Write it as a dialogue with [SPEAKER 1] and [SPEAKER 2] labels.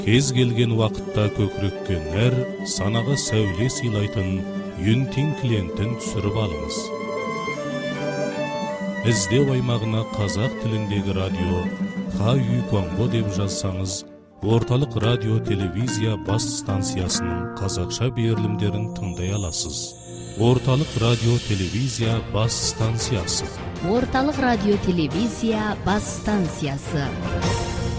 [SPEAKER 1] кез келген уақытта көкірекке нәр, санаға сәуле сыйлайтын Юнтин клиентін түсіріп алыңыз. Іздеу аймағына қазақ тіліндегі радио Ха-Ю Куанбо деп жазсаңыз, орталық радио телевизия бас станциясының қазақша берілімдерін тыңдай аласыз. Орталық радио телевизия бас станциясы.
[SPEAKER 2] Орталық радио телевизия бас станциясы.